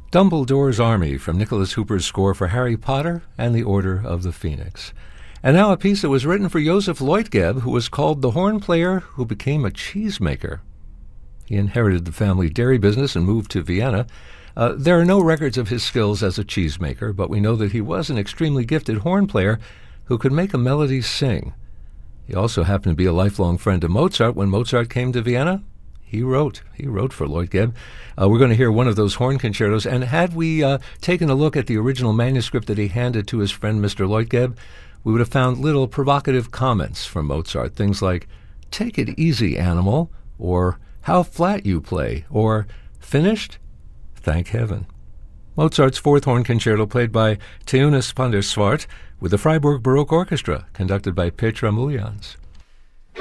Dumbledore's Army from Nicholas Hooper's score for Harry Potter and the Order of the Phoenix. And now a piece that was written for Joseph Leutgeb, who was called the horn player who became a cheesemaker. He inherited the family dairy business and moved to Vienna. There are no records of his skills as a cheesemaker, but we know that he was an extremely gifted horn player who could make a melody sing. He also happened to be a lifelong friend of Mozart. When Mozart came to Vienna, he wrote for Leutgeb. We're going to hear one of those horn concertos, and had we taken a look at the original manuscript that he handed to his friend Mr. Leutgeb, we would have found little provocative comments from Mozart, things like, "Take it easy, animal," or "How flat you play," or "Finished? Thank heaven." Mozart's fourth horn concerto played by Teunis van der Swart with the Freiburg Baroque Orchestra, conducted by Petra Muljans.